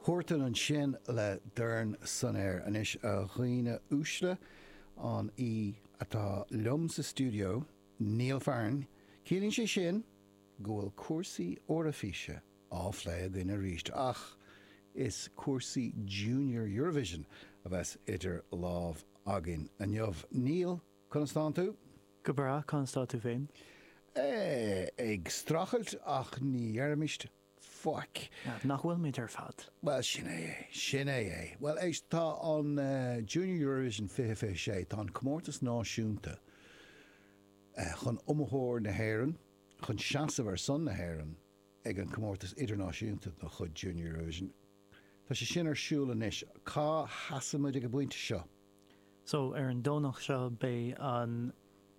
Thuirteann an sin le Doireann san air anis a dhaoine úsle an í atá liom sa stúdio Níl Fearn cílíonn sé sin go bhfuil cuasaí orthaoise áfle a gine ríist ach is cuasaí Junior Eurovision a bheits idir lámh agin a neamh. Níl, chun tú? Go bra, chun tú féin? Ag strachelt ach ní dhearmist fuck. Nach bhfuil mé ar fad. Well, sin é. Well, éis tá an Junior Eurovision fé sé tá an comórtas náisiúnta chun umthóir na hÉireann, chun seasamh son na hÉireann ag an comórtas idirnáisiúnta na chud Junior Eurovision. Tá sé sin ar siúla níos, cá hasamid ag a buinte seo? So ar an dónach seo bé an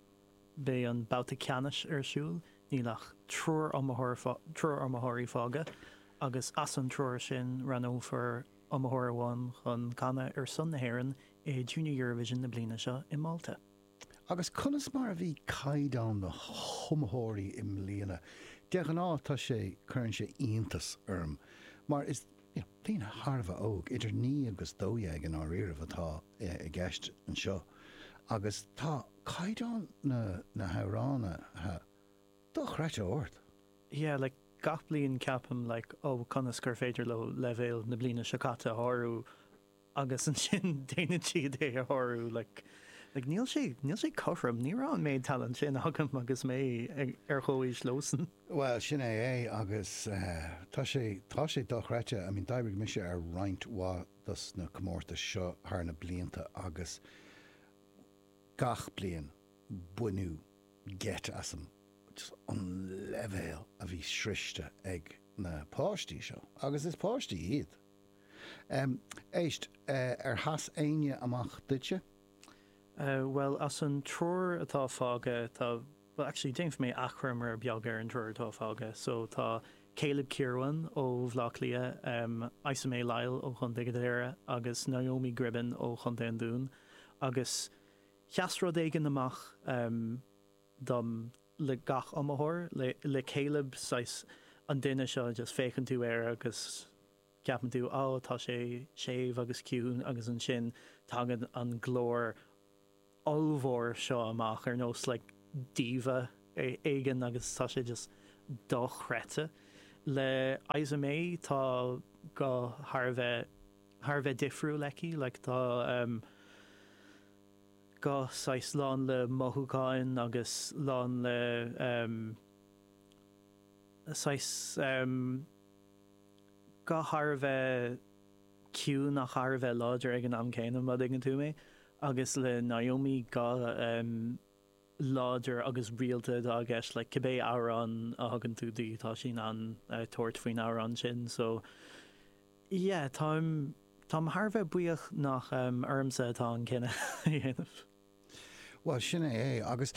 bouta ceannis ar siúl, nílach trúr amthirí fága, agus as an trúr sin ran ófar amthirí bháin chun canna ar son na hÉireann é Junior Eurovision na bliana seo i Malta. Agus conas mar a bhí caighdeán na chumthirí i mbliana. Deach an tá sé chuann sé iontas orm, mar is tína Harbh óg idir 9 agus 12 an áireamh atá i gceist an seo. Agus tá caighdeán na háránna do chreite ort. Yeah, like gach blion ceapam conas gur féidir levéil na bliana seacata thorú agus an sin déanaan siad é a thorú níl sé cothram ní rán méid talan sin agam agus mé ar chomhaís lósan. Well, sin é agus tá sé do chreite, I mean daibrig mi sé ar roinnt bhádas na comórtas seo thar na blianta agus gach blian buinú get asam just an levéil a bhí sriste ag na páistí seo. Agus is páistí iad. Éist ar has aine amach duite? Well, as an trúr atá fága, actually déanamh mé achram ar beag ar an trúr atá fága, so tá Caleb Kirwan ó Bhlach-Lia, Aisame Lyle ó chun Digadéire, agus Naomi Gribben ó chun Dún, agus cheasrad éigen amach dom le gach amthóir, le Caleb sais an duine seo just féchann tú air agus ceapan tú tá sé séimh agus ciún agus an sin tagad an glór olmhór seo amach ar nós díomha éigen agus tá sé just do chreite. Le Aisame tá go Harbheith difriú leici, tá go sais lán le mothúáin agus lán le sais go Harbheith ciú nach Harbheith láidir ag an am céanam mud ag an tú mé, agus le Naomi go láidir agus rialta dá gceist le cibé árán a hagann tú dí tá sin an tuairt faoin árán sin, so yeah, Tá Harbheith buíoch nach ormsa atá an cinenne dhéanamh. Well, sin é agus,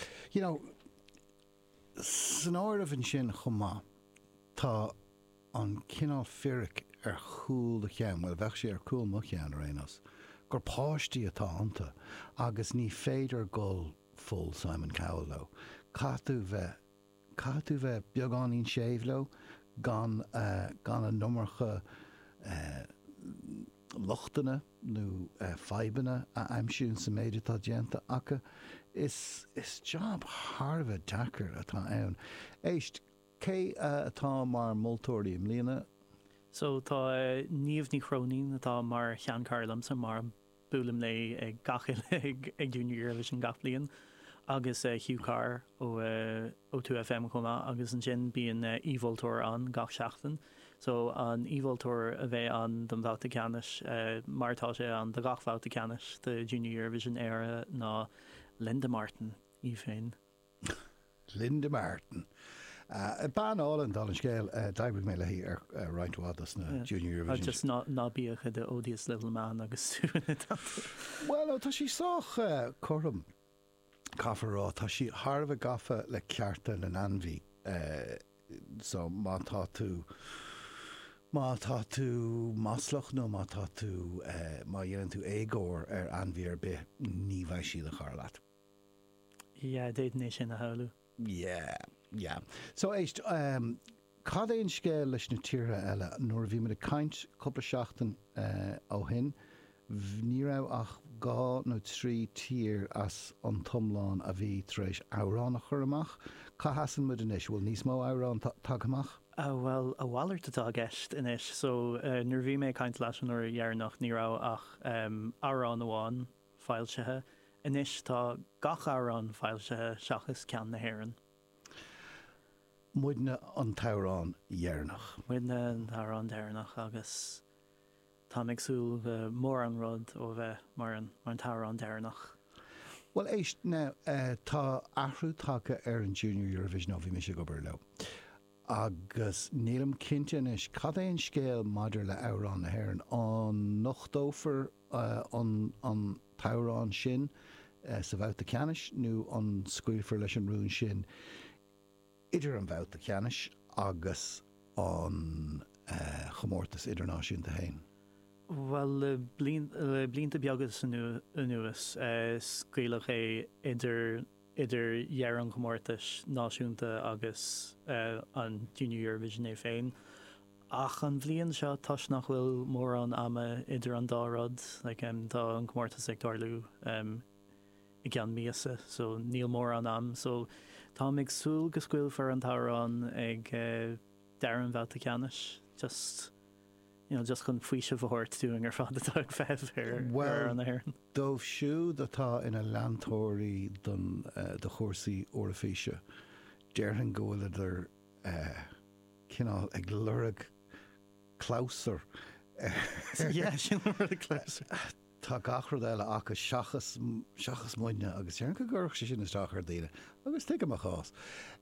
san áireamh an sin chumá tá an cinál firic ar chúl de cheann, well bheith sé ar cúl mo cheann réanas, gur páistí atá anta agus ní féidir gol full Simon Cowell lo. Catú bheith beagán séimh lo gan a nummarcha lochtainna nó feibanna a aimsún sa méidir tá déanta acha is job Harbheith Dakar atá ann. Éist cé atá mar multóirí im líana? So tá níomh ní chrónín atá mar chean carlam sa mar bulam le ag gachil ag Junior Eurovision gach bliain agus Hugh Carr ó 2FM chuma agus an sin bíon Evoltour an gach seachtain. So an Evoltour a bheith an don bhauta ceannis martá sé an de gach bhauta ceannis de Junior Eurovision éire ná Linda Martin í féin. Linda Martin. Ban álan dal an scéil daibrig mé lehí ar roinnthádas na Junior Eurovision. Just nábíocha de odious little man agus túna. Well, tá sí sách chom cafarrá, tá sí Harbheith gafa le cearta le anmhí, so má tá tú maslach nó má tá tú má dhéann tú égóir ar anmhí ar bith ní bhaith siad a char leat. Yeah, déad sin na haulu. Yeah. So éist Cad éon scéal leis na tíre eile nuair bhí me a caint coppla seachtain ó hin, ní raibh ach 2 nó 3 tír as an tomláin a bhí tar éis árán a chur amach. Cá hasan mu inis bhfuil níos mó árán tag amach? Well, a bhhailart atá gceist inis, so nuair bhí mé caint leis an nuair dhearnach ní rá ach árán amháin fáilsethe. Inis tá gach árán fáilsethe seachas ceann na hÉireann. Muidne an tárán dhearnach. Muidne an tárán dhearnach agus tá agsúil mór an rud ó bheith mar an tárán dhearnach. Well, éist ná tá ahrú take an Junior Eurovision ó bhí me sé go le. Agus nílam cinnte is cad éon scéal maidir le árán na hÉireann an nachtófar an tárán sin sa bhhabhta ceannis nó an scuilfar leis an rún sin idir an bhhabhta ceannis agus an chomórtas idirnáisiúnta hain. Well, le blianta beagas anuas scaoilech é idir dhearan chomórtas náisiúnta agus an Junior Eurovision é féin. Ach an bhliain seo tas nach bhfuil mór an ama idir an dárad, tá an chomórtas ag darlú i gceann míasa, so níl mór an am. So tá agsúil go scuil for an tárán ag dearan bhhabhta ceannis, just chun faoise bhórt dúing ar fad atá ag feh ar an Éireann. Dómh siúd atá ina leantóirí don de chórsaí Eorafíse. Dearthann go bhfuil idir cinál ag lurag clásar. Sin lurag clásar. Tá gachrad eile achas seachas muine agus tear go ggurch sé sin is dachar daine, agus tuige amach chás.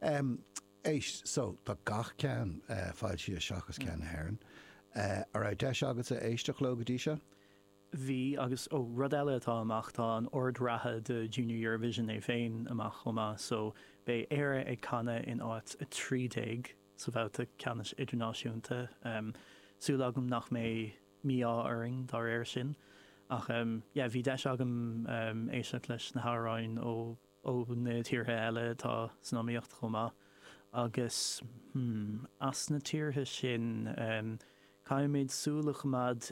Éis, so tá gach ceann fáil si a seachas ceann na hÉireann. Ar a deis agus a éisteach le go dtí se? Bhí agus rud eile atá amach tá an ordrathe de Junior Eurovision é féin amach chomá, so bé éire ag canna in áit a 30 sa bhhabhta ceannis idirnáisiúnta. Súlagam nach mé míá airing dar éir sin. Ach bhí deis agam éisteach leis na háráin ó na tíortha eile tá snáíocht chomá. Agus as na tíortha sin caiimid súlach mad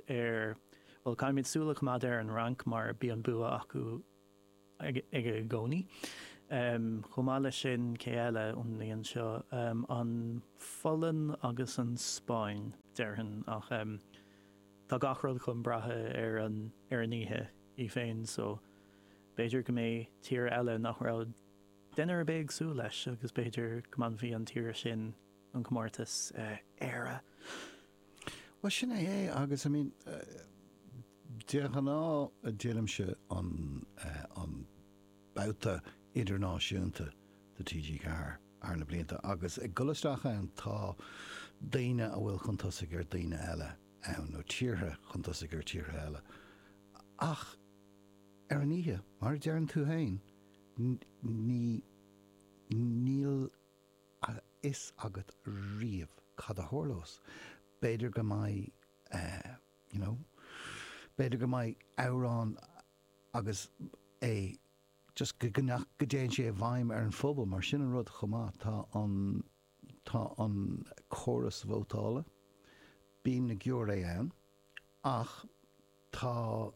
ar an rank mar bí an bua acu ag a gcónaí. Chomá lei sin cé eile ón líon seo an Follan agus an Spáin dearthann ach tá gachrad chun brathe ar an níthe í féin, so b'éidir go mé tír eile nach raibh duine beag sú leis agus b'éidir go man bhí an tír sin an chomórtas éire. Well, sin é agus deachaná a déalamse an bouta idirnáisiúnta de TG4 ar na blianta agus ag golasteacha an tá daine a bhfuil chun tosaigh ar daine eile ann nó tíortha chun tosaigh ar tíortha eile. Ach ar an níthe mar dearann tú hain níl is agat riamh cad a thorlós. Beidir go mai, beidir go mai árán agus é just go déan sé bhaim ar an phobal mar sin an rud chomá tá an chóras bhótála, bíonn na gceor é ann, ach tá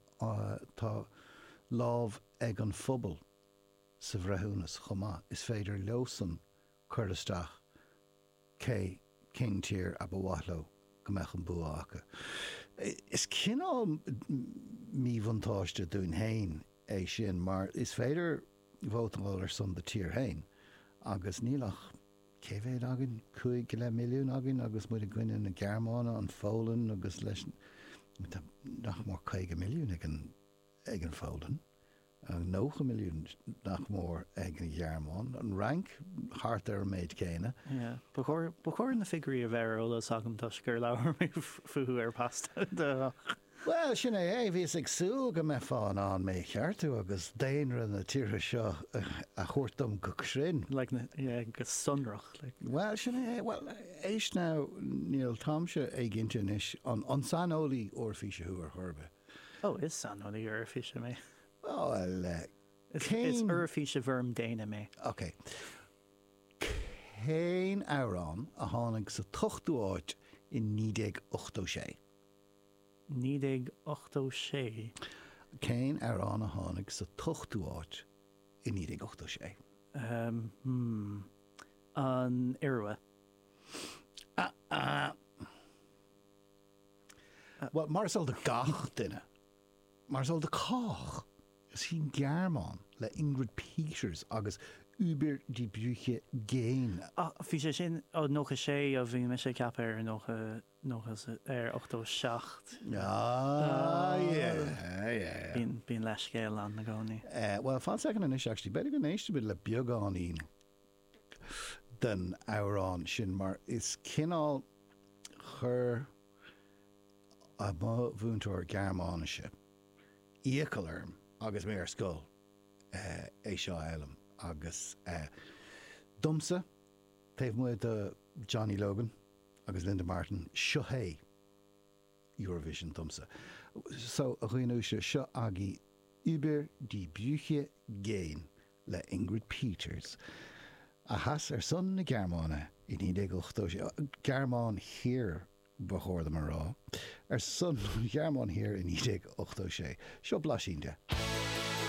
lámh ag an phobal sa bhreithúnas chomá. Is féidir leosan chuirlisteach cé cinn tír a bhhaithló go meach an bua acha. Is cinál míbhantáiste dún hain é sin, mar is féidir bhótáil ar son de tír hain agus nílach céhhéad agin 5 milliún agin agus muid a gcuine na Gearmána an Fólan agus leis nach mór 5 milliún ag an Fólan. 9 milliún nach mór ag an Gearmán. An rank hart ar méid céine. Ba chóir na figurí a bheith ólas agam tá gur leabhar mé fuú ar pasta. Well, sin é bhís ag súil go me fáin an mé cheartú agus déanra na tíre seo a chuirtum go sin. Go sunrach. Well, sin é, éis ná níl táimse ag intinis an sanolaí Eorafíse thu ar thurbe. Is sanolaí Eorafíse mé. Well, it's Eorafíse bhirm déine mé. Okay. céin árán a tháinig sa tuchtúáid in 1986. 1986. Céin árán a tháinig sa tuchtúáid in 1986. An Iarua. Wel, Marcel de Gach duine. Marcel de Koch is hín Gearmán le Ingrid Peters agus Uber die Brüche géin. Bhí sé sin nócha sé a bhí me sé cap ar nócha ar 87. Bíon leis scéal an na gcónaí. Well, fá second an is actually better gan éiste bit le beagán ín den árán sin, mar is cinál chur a bhúntóir Gearmánaise íocalarm agus mé ar scóil é seo eilem agus dumsa taobh mu de Johnny Logan agus Linda Martin seo hé Eurovision dumsa. So a chuoinú se seo agé Über die Brüche géin le Ingrid Peters. A has ar son na Gearmána in 1988. Gearmán hir bachór the marrá. Ar son Gearmán hir in 1986. Seo blasínte.